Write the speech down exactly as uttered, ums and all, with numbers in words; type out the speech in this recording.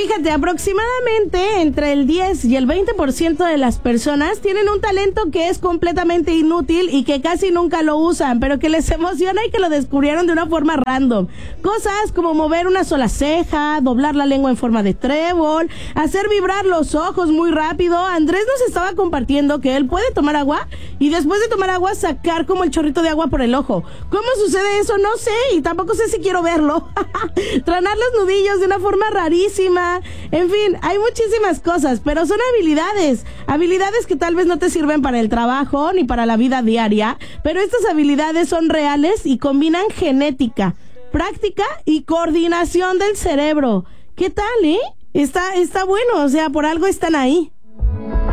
Fíjate, aproximadamente entre el diez y el veinte por ciento de las personas tienen un talento que es completamente inútil y que casi nunca lo usan, pero que les emociona y que lo descubrieron de una forma random. Cosas como mover una sola ceja, doblar la lengua en forma de trébol, hacer vibrar los ojos muy rápido. Andrés nos estaba compartiendo que él puede tomar agua y después de tomar agua sacar como el chorrito de agua por el ojo. ¿Cómo sucede eso? No sé, y tampoco sé si quiero verlo. Tronar los nudillos de una forma rarísima. En fin, hay muchísimas cosas, pero son habilidades. Habilidades que tal vez no te sirven para el trabajo ni para la vida diaria, pero estas habilidades son reales y combinan genética, práctica y coordinación del cerebro. ¿Qué tal, eh? Está, está bueno, o sea, por algo están ahí.